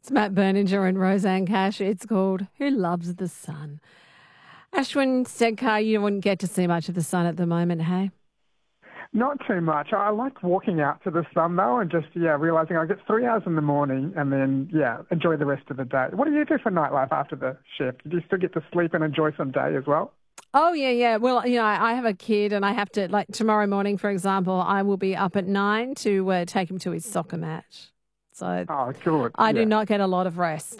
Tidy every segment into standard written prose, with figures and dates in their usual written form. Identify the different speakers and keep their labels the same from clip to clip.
Speaker 1: It's Matt Berninger and Roseanne Cash. It's called Who Loves the Sun? Ashwin Sedkar, you wouldn't get to see much of the sun at the moment, hey?
Speaker 2: Not too much. I like walking out to the sun, though, and just, realising I get 3 hours in the morning and then, enjoy the rest of the day. What do you do for nightlife after the shift? Do you still get to sleep and enjoy some day as well?
Speaker 1: Oh, yeah. Well, I have a kid and I have to, like tomorrow morning, for example, I will be up at 9 to take him to his soccer match. So
Speaker 2: good.
Speaker 1: I do not get a lot of rest.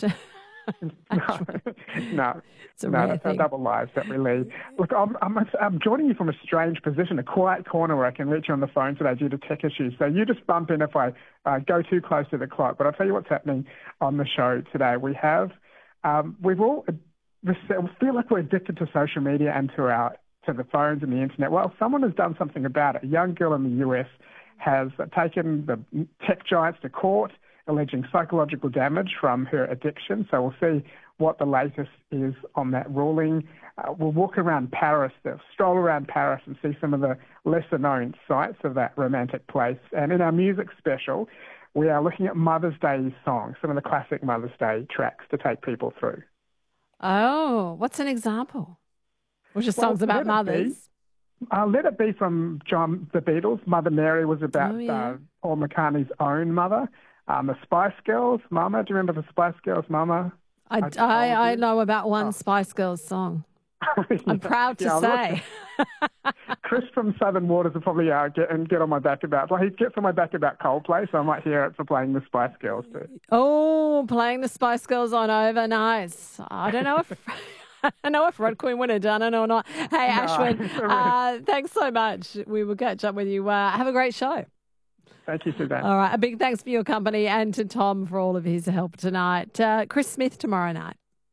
Speaker 2: No,
Speaker 1: it's a rare
Speaker 2: that's
Speaker 1: thing.
Speaker 2: our double lives that we lead. Look, I'm joining you from a strange position, a quiet corner where I can reach you on the phone today due to tech issues. So you just bump in if I go too close to the clock. But I'll tell you what's happening on the show today. We have, we've all feel like we're addicted to social media and to the phones and the internet. Well, someone has done something about it. A young girl in the US has taken the tech giants to court, alleging psychological damage from her addiction. So we'll see what the latest is on that ruling. We'll walk around Paris, stroll around Paris and see some of the lesser-known sites of that romantic place. And in our music special, we are looking at Mother's Day songs, some of the classic Mother's Day tracks to take people through.
Speaker 1: Oh, what's an example? Which are songs about mothers?
Speaker 2: Let It Be from the Beatles. Mother Mary was about Paul McCartney's own mother. The Spice Girls, Mama. Do you remember the Spice Girls, Mama?
Speaker 1: I know about one Spice Girls song. I'm proud to say.
Speaker 2: Chris from Southern Waters will probably get on my back about. Well, he gets on my back about Coldplay, so I might hear it for playing the Spice Girls too.
Speaker 1: Oh, playing the Spice Girls on over, nice. I don't know if Rod Queen would have done it or not. Hey, Ashwin, thanks so much. We will catch up with you. Have a great show.
Speaker 2: Thank you, Suzanne.
Speaker 1: All right, a big thanks for your company and to Tom for all of his help tonight. Chris Smith tomorrow night.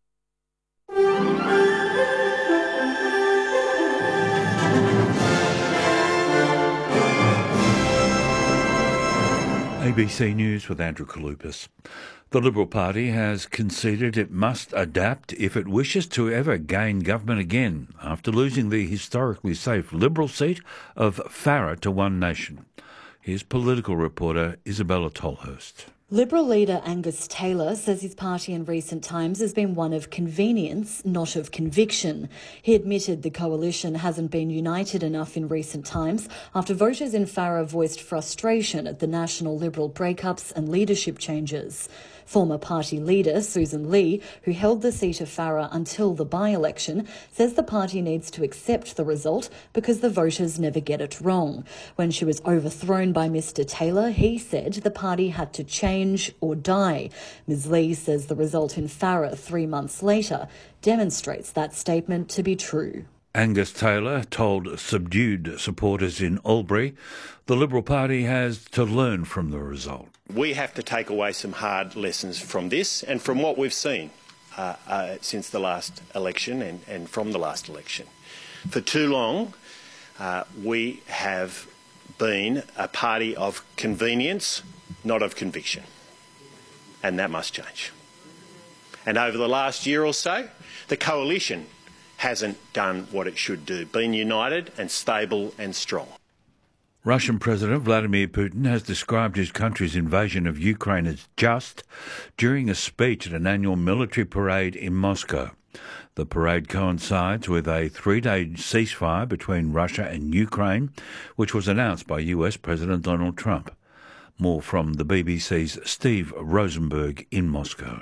Speaker 3: ABC News with Andrew Kalupas. The Liberal Party has conceded it must adapt if it wishes to ever gain government again after losing the historically safe Liberal seat of Farrer to One Nation. Here's political reporter Isabella Tolhurst.
Speaker 4: Liberal leader Angus Taylor says his party in recent times has been one of convenience, not of conviction. He admitted the coalition hasn't been united enough in recent times after voters in Farrer voiced frustration at the National Liberal breakups and leadership changes. Former party leader Susan Lee, who held the seat of Farrer until the by-election, says the party needs to accept the result because the voters never get it wrong. When she was overthrown by Mr Taylor, he said the party had to change or die. Ms Lee says the result in Farrer 3 months later demonstrates that statement to be true.
Speaker 3: Angus Taylor told subdued supporters in Albury the Liberal Party has to learn from the result.
Speaker 5: We have to take away some hard lessons from this and from what we've seen since the last election and from the last election. For too long, we have been a party of convenience, not of conviction. And that must change. And over the last year or so, the coalition hasn't done what it should do, been united and stable and strong.
Speaker 3: Russian President Vladimir Putin has described his country's invasion of Ukraine as just during a speech at an annual military parade in Moscow. The parade coincides with a 3-day ceasefire between Russia and Ukraine, which was announced by US President Donald Trump. More from the BBC's Steve Rosenberg in Moscow.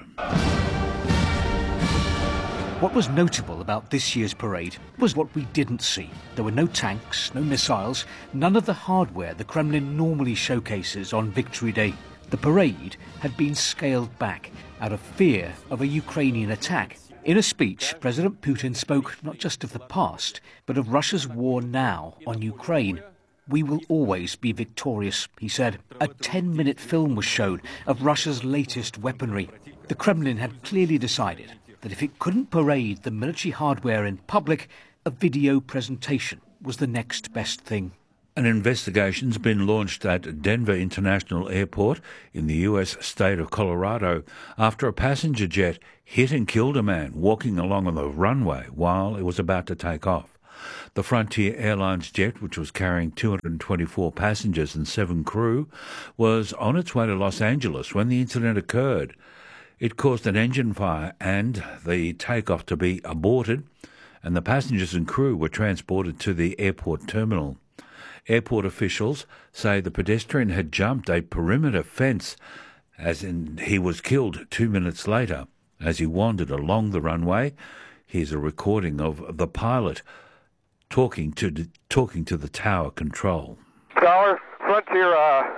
Speaker 6: What was notable about this year's parade was what we didn't see. There were no tanks, no missiles, none of the hardware the Kremlin normally showcases on Victory Day. The parade had been scaled back out of fear of a Ukrainian attack. In a speech, President Putin spoke not just of the past, but of Russia's war now on Ukraine. We will always be victorious, he said. A 10-minute film was shown of Russia's latest weaponry. The Kremlin had clearly decided that if it couldn't parade the military hardware in public, a video presentation was the next best thing.
Speaker 3: An investigation's been launched at Denver International Airport in the US state of Colorado after a passenger jet hit and killed a man walking along on the runway while it was about to take off. The Frontier Airlines jet, which was carrying 224 passengers and 7 crew, was on its way to Los Angeles when the incident occurred. It caused an engine fire and the takeoff to be aborted, and the passengers and crew were transported to the airport terminal. Airport officials say the pedestrian had jumped a perimeter fence, as in he was killed 2 minutes later. As he wandered along the runway, here's a recording of the pilot talking to the tower control.
Speaker 7: Tower, Frontier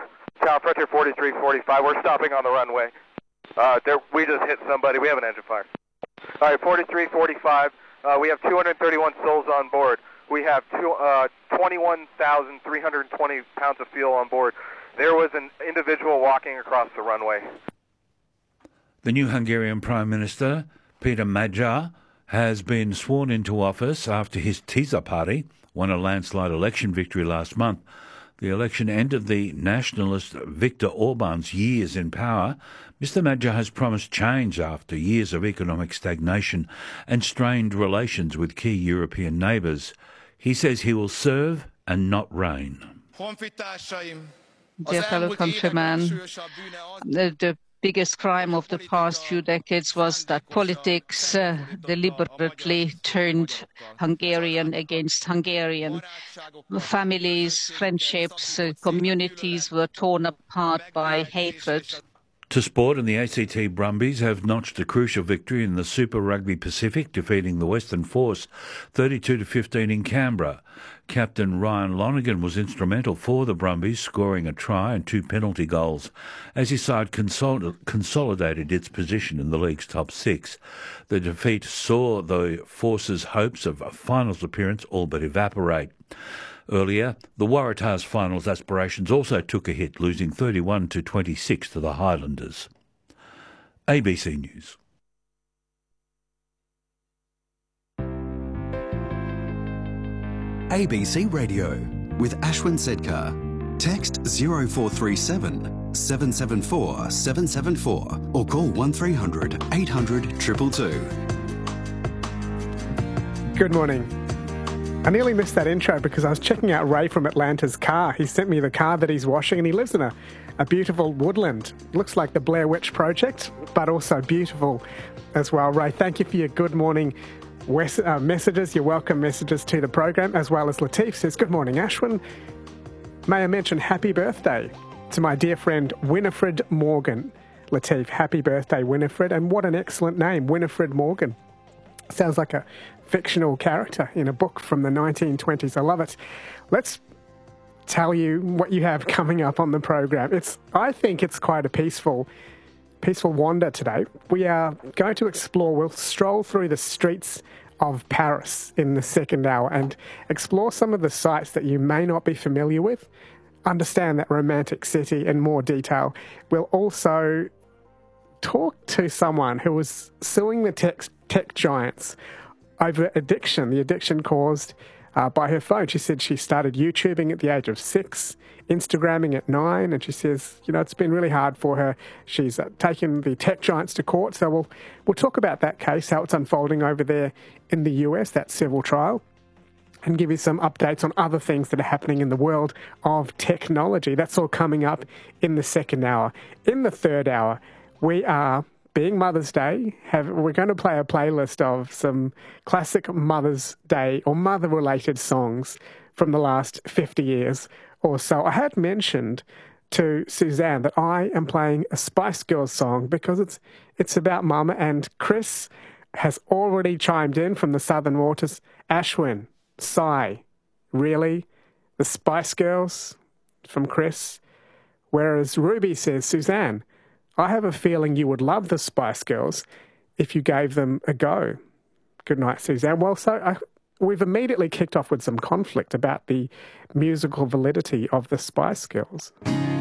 Speaker 7: 4345, we're stopping on the runway. We just hit somebody, we have an engine fire. All right, 4345, we have 231 souls on board. We have 21,320 pounds of fuel on board. There was an individual walking across the runway.
Speaker 3: The new Hungarian Prime Minister, Peter Magyar, has been sworn into office after his Tisza party won a landslide election victory last month. The election ended the nationalist Viktor Orban's years in power. Mr. Magyar has promised change after years of economic stagnation and strained relations with key European neighbours. He says he will serve and not reign.
Speaker 8: Dear fellow countrymen, the biggest crime of the past few decades was that politics deliberately turned Hungarian against Hungarian. Families, friendships, communities were torn apart by hatred.
Speaker 3: To sport, and the ACT Brumbies have notched a crucial victory in the Super Rugby Pacific, defeating the Western Force 32-15 in Canberra. Captain Ryan Lonergan was instrumental for the Brumbies, scoring a try and 2 penalty goals as his side consolidated its position in the league's top 6. The defeat saw the Force's hopes of a finals appearance all but evaporate. Earlier, the Waratahs' finals aspirations also took a hit, losing 31-26 to the Highlanders. ABC News.
Speaker 9: ABC Radio with Ashwin Sedkar. Text 0437 774 774 or call 1300 800 222.
Speaker 2: Good morning. I nearly missed that intro because I was checking out Ray from Atlanta's car. He sent me the car that he's washing, and he lives in a beautiful woodland. Looks like the Blair Witch Project, but also beautiful as well. Ray, thank you for your good morning messages, your welcome messages to the program, as well as Latif says, good morning, Ashwin. May I mention happy birthday to my dear friend Winifred Morgan. Latif, happy birthday, Winifred, and what an excellent name, Winifred Morgan. Sounds like a fictional character in a book from the 1920s. I love it. Let's tell you what you have coming up on the program. I think it's quite a peaceful wander today. We are going to explore, we'll stroll through the streets of Paris in the second hour and explore some of the sites that you may not be familiar with, understand that romantic city in more detail. We'll also talk to someone who was suing the tech giants over addiction, the addiction caused by her phone. She said she started YouTubing at the age of 6, Instagramming at 9, and she says, it's been really hard for her. She's taken the tech giants to court, so we'll talk about that case, how it's unfolding over there in the US, that civil trial, and give you some updates on other things that are happening in the world of technology. That's all coming up in the second hour. In the third hour, we are, being Mother's Day, we're going to play a playlist of some classic Mother's Day or mother-related songs from the last 50 years or so. I had mentioned to Suzanne that I am playing a Spice Girls song because it's about Mama, and Chris has already chimed in from the Southern Waters. Ashwin, sigh, really? The Spice Girls from Chris? Whereas Ruby says, Suzanne, I have a feeling you would love the Spice Girls if you gave them a go. Good night, Suzanne. Well, we've immediately kicked off with some conflict about the musical validity of the Spice Girls.